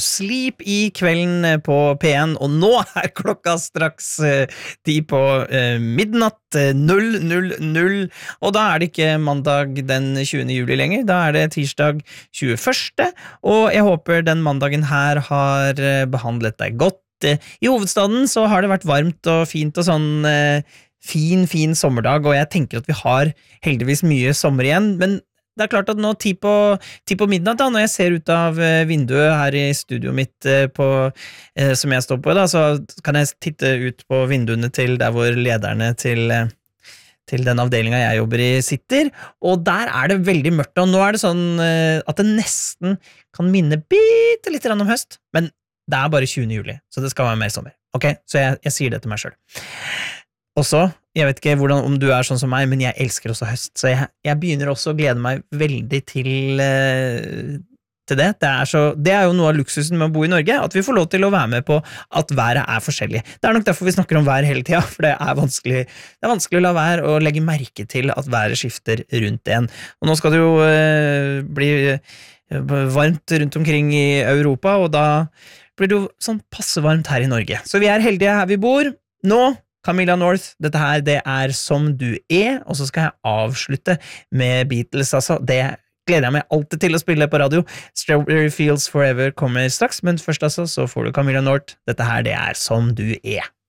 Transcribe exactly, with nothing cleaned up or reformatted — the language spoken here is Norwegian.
Sleep i kvelden på P en, og nå er klokka straks eh, ti på eh, midnatt eh, null null null, og da er det ikke mandag den tjuende juli lenger, da er det tirsdag tjueførste, og jeg håper den mandagen her har eh, behandlet deg godt. Eh, I hovedstaden så har det vært varmt og fint og sånn eh, fin, fin sommerdag, og jeg tenker at vi har heldigvis mye sommer igjen, men det er klart at nå ti på, ti på midnatt da, når jeg ser ut av eh, vinduet her i studioet mitt eh, på, eh, som jeg står på da, så kan jeg titte ut på vinduene til der hvor lederne til, eh, til den avdelingen jeg jobber i sitter, og der er det veldig mørkt, og nå er det sånn eh, at det nesten kan minne bitte litt om høst, men det er bare tjuende juli, så det skal være mer sommer. Ok, så jeg, jeg sier det til meg selv. Også, jeg vet ikke hvordan, om du er sånn som meg, men jeg elsker også høst, så jeg, jeg begynner også å glede meg veldig til, uh, til det. Det er, så, det er jo noe av luksusen med å bo i Norge, at vi får lov til å være med på at været er forskjellig. Det er nok derfor vi snakker om vær hele tiden, for det er vanskelig, det er vanskelig å la være å legge merke til at været skifter rundt en. Og nå skal det jo uh, bli varmt rundt omkring i Europa, og da blir det jo sånn passe varmt her i Norge. Så vi er heldige her vi bor. Nå Camilla North, dette her, det er Som du er, og så skal jeg avslutte med Beatles, altså. Det gleder jeg meg alltid til å spille på radio. Strawberry Fields Forever kommer straks, men først altså, så får du Camilla North. Dette her, det er Som du er.